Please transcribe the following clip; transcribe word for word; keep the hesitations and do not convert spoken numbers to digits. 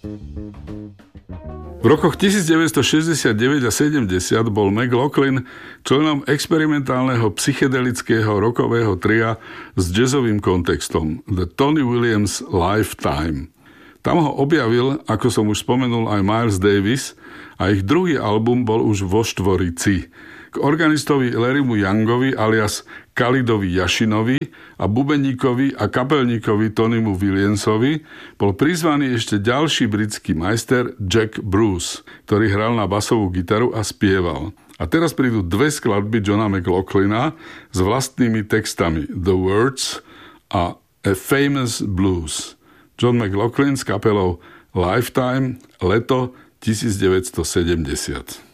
V rokoch devätnásťstošesťdesiatdeväť a sedemdesiat bol McLaughlin členom experimentálneho psychedelického rockového tria s jazzovým kontextom The Tony Williams Lifetime. Tam ho objavil, ako som už spomenul, aj Miles Davis a ich druhý album bol už vo štvorici. K organistovi Larrymu Youngovi alias Khalidovi Yashinovi a bubeníkovi a kapelníkovi Tonymu Williamsovi bol prizvaný ešte ďalší britský majster Jack Bruce, ktorý hral na basovú gitaru a spieval. A teraz prídu dve skladby Johna McLaughlina s vlastnými textami The Words a A Famous Blues. John McLaughlin s kapelou Lifetime, leto devätnásťstosedemdesiat.